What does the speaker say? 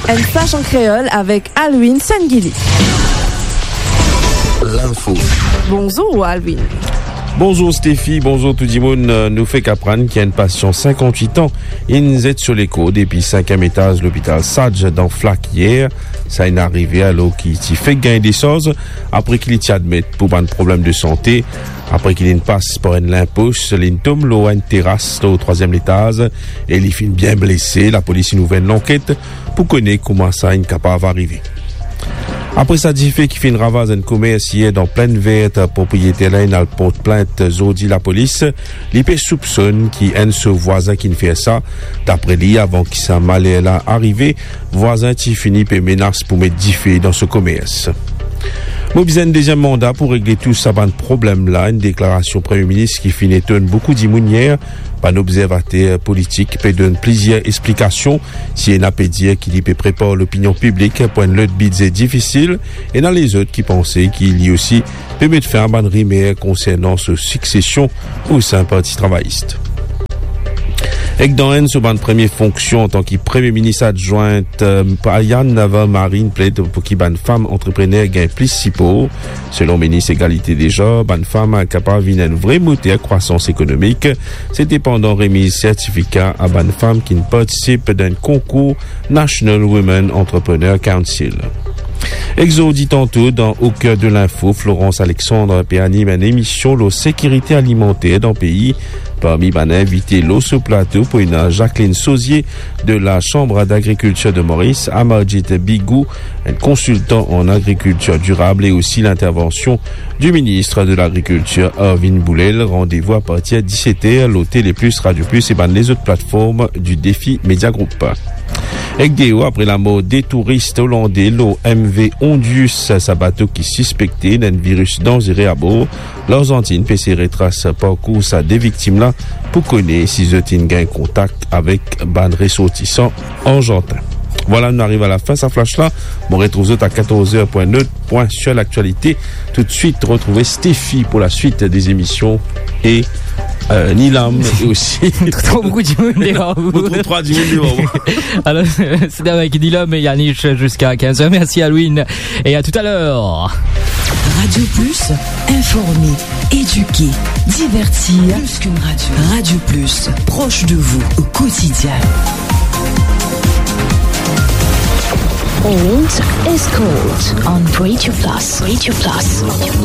Un flash en créole avec Alwin Sengili. L'info. Bonjour Alwin. Bonjour Stéphie, bonjour tout le monde. Nous fait qu'apprendre qu'il y a une patient 58 ans. Il est sur l'écho depuis 5e étage de l'hôpital Sadj dans Flac hier. Ça est arrivé alors qu'il s'y fait gagner des choses après qu'il y admis pour un problème de santé. Après qu'il passe par une limpoche, il tombe l'eau à une terrasse au 3e étage et il finit bien blessé. La police nouvelle l'enquête pour connaître comment ça est capable d'arriver. Après ça, dit fait qui fait une ravage un commerce hier dans pleine verte, propriétaire là, il a porte plainte, zodi la police. L'IP soupçonne qui aime ce voisin qui ne fait ça. D'après lui, avant qu'il s'en malheur là arrivé, voisin qui finit par menace pour mettre 10 filles dans ce commerce. Mobiliser un deuxième mandat pour régler tout ça, ban problème là, une déclaration Premier ministre qui finit étonne beaucoup d'immunières. Un observateur politique peut donner plusieurs explications. Si il a peut dire qu'il peut préparer l'opinion publique pour une lutte budget difficile, et dans les autres qui pensaient qu'il y aussi peut mettre fin à une rumeur concernant sa succession au sein du Parti travailliste. Et dans une sur une première fonction en tant que Premier ministre adjointe, Yann Navarre-Marine plaide pour qu'il y ait une femme entrepreneur gagne plus si pour. Selon le ministre Égalité des genres, une femme est capable d'une vraie montée à croissance économique. C'était pendant remise certificat à une femme qui participe d'un concours National Women Entrepreneur Council. Exo dit tantôt dans Au cœur de l'info, Florence Alexandre anime une émission sur la sécurité alimentaire dans le pays. Parmi les invités l'eau sur plateau pour une Jacqueline Sauzier de la Chambre d'agriculture de Maurice, Amarjit Bigou, un consultant en agriculture durable, et aussi l'intervention du ministre de l'Agriculture, Arvin Boulel. Rendez-vous à partir de 17h, l'hôtel Les Plus, Radio Plus et les autres plateformes du Défi Média Group. Egdeo, après la mort des touristes hollandais, l'OMV Ondius, sa bateau qui suspectait d'un virus dangereux à bord. L'Argentine peut se retracer parcours à des victimes là pour connaître si ils ont gain contact avec ban ressortissants argentins. Voilà, nous arrivons à la fin, ça flash là. On retrouve à 14h.9. Sur l'actualité. Tout de suite, retrouver Stéphie pour la suite des émissions et Nilam et aussi. Trop beaucoup de monde devant vous. Trois du monde devant vous. Alors, c'est avec Nilam et Yannick jusqu'à 15h. Merci Halloween et à tout à l'heure. Radio Plus, informer, éduquer, divertir. Plus qu'une radio. Radio Plus, proche de vous au quotidien. Old is gold on Radio Plus. Radio Plus.